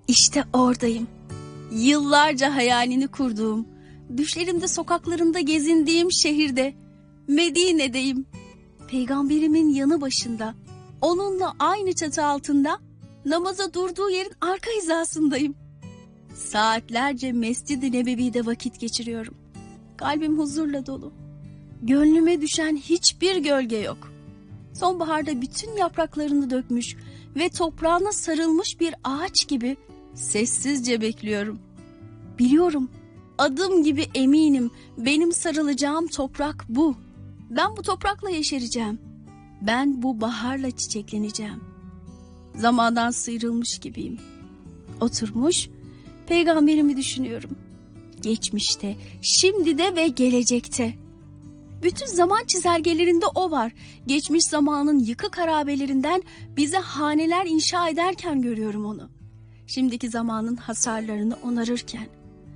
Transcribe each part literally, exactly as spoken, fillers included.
İşte oradayım. Yıllarca hayalini kurduğum, düşlerimde sokaklarında gezindiğim şehirde, Medine'deyim. Peygamberimin yanı başında, onunla aynı çatı altında, namaza durduğu yerin arka hizasındayım. Saatlerce Mescid-i Nebevi'de vakit geçiriyorum. Kalbim huzurla dolu. Gönlüme düşen hiçbir gölge yok. Sonbaharda bütün yapraklarını dökmüş ve toprağına sarılmış bir ağaç gibi sessizce bekliyorum. Biliyorum, adım gibi eminim, benim sarılacağım toprak bu. Ben bu toprakla yeşereceğim. Ben bu baharla çiçekleneceğim. Zamandan sıyrılmış gibiyim. Oturmuş, peygamberimi düşünüyorum. Geçmişte, şimdi de ve gelecekte. Bütün zaman çizelgelerinde o var. Geçmiş zamanın yıkık harabelerinden bize haneler inşa ederken görüyorum onu. Şimdiki zamanın hasarlarını onarırken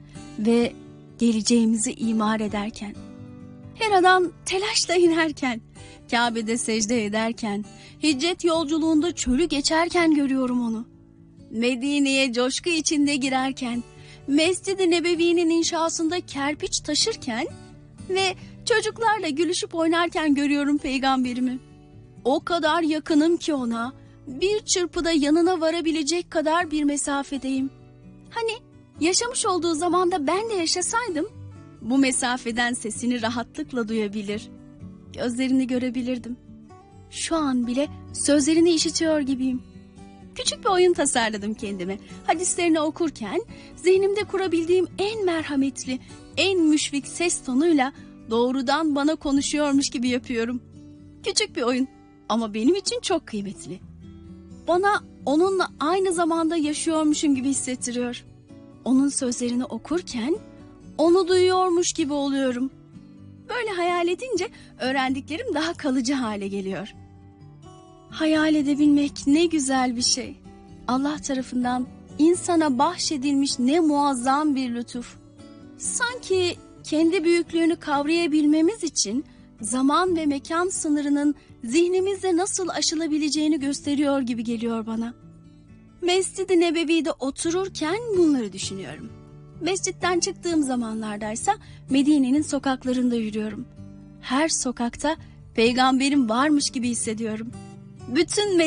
ve geleceğimizi imar ederken. Hera'dan telaşla inerken, Kabe'de secde ederken, hicret yolculuğunda çölü geçerken görüyorum onu. Medine'ye coşku içinde girerken, Mescid-i Nebevi'nin inşasında kerpiç taşırken ve çocuklarla gülüşüp oynarken görüyorum peygamberimi. O kadar yakınım ki ona, bir çırpıda yanına varabilecek kadar bir mesafedeyim. Hani yaşamış olduğu zamanda ben de yaşasaydım, bu mesafeden sesini rahatlıkla duyabilir, gözlerini görebilirdim. Şu an bile sözlerini işitiyor gibiyim. Küçük bir oyun tasarladım kendime. Hadislerini okurken zihnimde kurabildiğim en merhametli, en müşfik ses tonuyla doğrudan bana konuşuyormuş gibi yapıyorum. Küçük bir oyun ama benim için çok kıymetli. Bana onunla aynı zamanda yaşıyormuşum gibi hissettiriyor. Onun sözlerini okurken onu duyuyormuş gibi oluyorum. Böyle hayal edince öğrendiklerim daha kalıcı hale geliyor. Hayal edebilmek ne güzel bir şey. Allah tarafından insana bahşedilmiş ne muazzam bir lütuf. Sanki kendi büyüklüğünü kavrayabilmemiz için zaman ve mekan sınırının zihnimizde nasıl aşılabileceğini gösteriyor gibi geliyor bana. Mescid-i Nebevi'de otururken bunları düşünüyorum. Mescitten çıktığım zamanlardaysa Medine'nin sokaklarında yürüyorum. Her sokakta peygamberim varmış gibi hissediyorum. Bütün